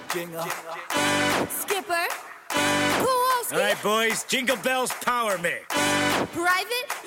Jingle. Skipper. Kowalski. All right, boys, Jingle Bells Power Mix. Private